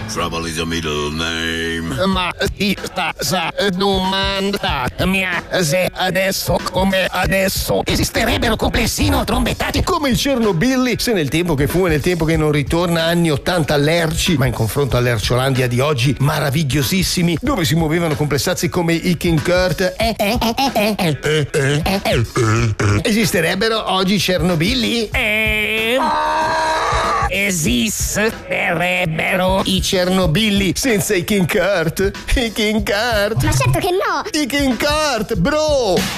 Trouble is a middle name. Ma sa domanda mia, se adesso come adesso esisterebbero complessino trombettati Come il Chernobyl, se nel tempo che fu e nel tempo che non ritorna, anni 80 lerci, ma in confronto all'Erciolandia di oggi maravigliosissimi, dove si muovevano complessazzi come i King Kurt, esisterebbero oggi Chernobyl? esisterebbero I Chernobyl senza i King Kurt? I King Kurt? Ma certo che no! I King Kurt, bro!